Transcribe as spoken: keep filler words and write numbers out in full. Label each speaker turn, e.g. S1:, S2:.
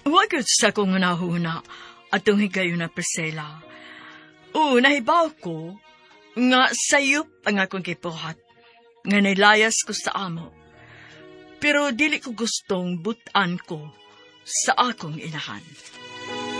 S1: Wagod sa kong nahuna atong higayon na Priscilla. O, nahibaw ko nga sayop ang akong kipuhat nga nilayas ko sa amo. Pero dili ko gustong butan ko sa akong inahan.